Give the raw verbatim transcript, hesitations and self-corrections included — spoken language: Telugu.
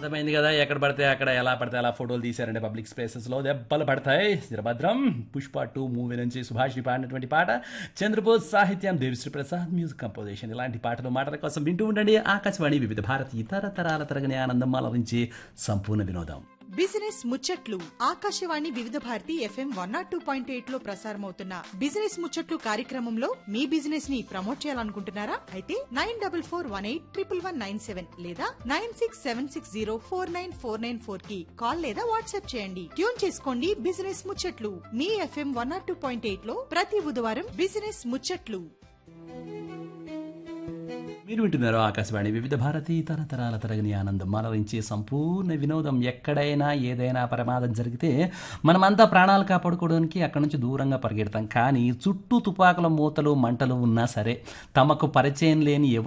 అర్థమైంది కదా ఎక్కడ పడితే అక్కడ ఎలా పడితే అలా ఫోటోలు తీశారంటే పబ్లిక్ స్పేసెస్లో దెబ్బలు పడతాయి జిరభద్రం పుష్ప టూ మూవీ నుంచి సుభాష్ పాడినటువంటి పాట చంద్రబోస్ సాహిత్యం దేవిశ్రీ ప్రసాద్ మ్యూజిక్ కంపోజిషన్ ఇలాంటి పాటలు మాటల కోసం వింటూ ఉండండి ఆకాశవాణి వివిధ భారతి ఇతర తరాల తరగని ఆనందం అలరించి సంపూర్ణ వినోదం బిజినెస్ ముచ్చట్లు ఆకాశవాణి వివిధ Bharati FM one not two point eight లో ప్రసారమవుతున్న బిజినెస్ ముచ్చట్లు కార్యక్రమంలో మీ బిజినెస్ ని ప్రమోట్ చేయాలనుకుంటున్నారా అయితే nine double four one eight triple one nine seven లేదా nine six seven six zero four nine four nine four కి కాల్ లేదా వాట్సాప్ చేయండి. ట్యూన్ చేసుకోండి బిజినెస్ ముచ్చట్లు మీ FM one not two point eight లో ప్రతి బుధవారం బిజినెస్ ముచ్చట్లు. మీరు వింటున్నారు ఆకాశవాణి వివిధ భారతి తరతరాల తరగని ఆనందం అలరించే సంపూర్ణ వినోదం. ఎక్కడైనా ఏదైనా ప్రమాదం జరిగితే మనమంతా ప్రాణాలు కాపాడుకోవడానికి అక్కడి నుంచి దూరంగా పరిగెడతాం. కానీ చుట్టూ తుపాకుల మూతలు మంటలు ఉన్నా సరే తమకు పరిచయం లేని